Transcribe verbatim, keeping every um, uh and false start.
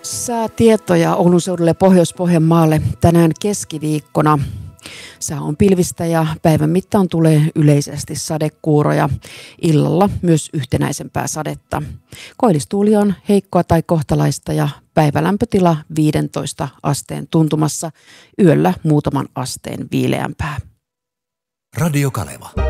Säätietoja Oulun seudulle ja Pohjois-Pohjanmaalle tänään keskiviikkona. Sää on pilvistä ja päivän mittaan tulee yleisesti sadekuuroja. Illalla myös yhtenäisempää sadetta. Koillistuuli on heikkoa tai kohtalaista ja päivälämpötila viidentoista asteen tuntumassa. Yöllä muutaman asteen viileämpää. Radio Kaleva.